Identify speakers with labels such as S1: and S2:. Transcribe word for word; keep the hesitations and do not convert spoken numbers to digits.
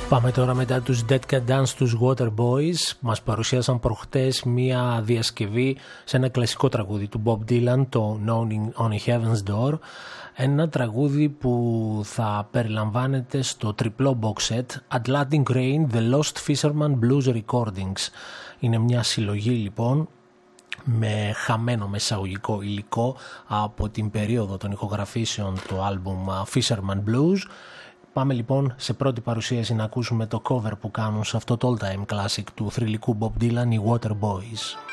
S1: Πάμε τώρα μετά τους Dead Can Dance, τους Waterboys. Μας παρουσίασαν προχτές μία διασκευή σε ένα κλασικό τραγούδι του Bob Dylan, το Knocking on Heaven's Door. Ένα τραγούδι που θα περιλαμβάνεται στο τριπλό box set Atlantic Rain, The Lost Fisherman Blues Recordings. Είναι μια συλλογή λοιπόν με χαμένο μεσαγωγικό υλικό από την περίοδο των ηχογραφήσεων του άλμπουμ Fisherman Blues. Πάμε λοιπόν σε πρώτη παρουσίαση να ακούσουμε το cover που κάνουν σε αυτό το all time classic του θρυλικού Bob Dylan, οι Waterboys.